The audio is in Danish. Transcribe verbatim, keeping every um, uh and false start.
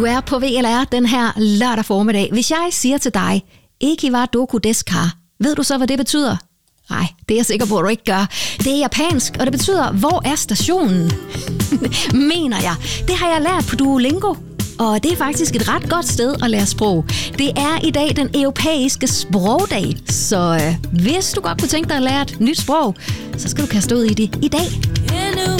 Du er på V L R den her lørdag formiddag. Hvis jeg siger til dig, Eki wa doko desu ka, ved du så, hvad det betyder? Nej, det er jeg sikker på, at du ikke gør. Det er japansk, og det betyder, hvor er stationen? Mener jeg. Det har jeg lært på Duolingo. Og det er faktisk et ret godt sted at lære sprog. Det er i dag den europæiske sprogdag. Så øh, hvis du godt kunne tænke dig at lære et nyt sprog, så skal du kaste ud i det i dag.